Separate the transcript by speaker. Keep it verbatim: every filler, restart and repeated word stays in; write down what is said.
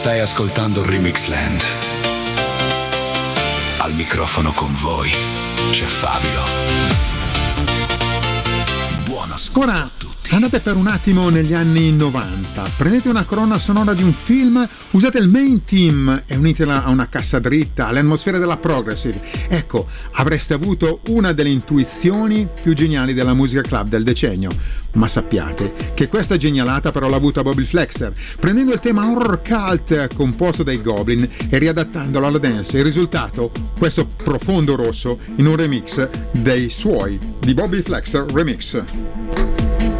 Speaker 1: Stai ascoltando Remixland. Al microfono con voi c'è Fabio. Buon ascolto.
Speaker 2: Ora andate per un attimo negli anni novanta, prendete una colonna sonora di un film, usate il main theme e unitela a una cassa dritta, alle atmosfere della progressive. Ecco, avreste avuto una delle intuizioni più geniali della musica club del decennio. Ma sappiate che questa genialata però l'ha avuta Bobby Flexer, prendendo il tema horror cult composto dai Goblin e riadattandolo alla dance. Il risultato, questo profondo rosso in un remix dei suoi, di Bobby Flexer Remix.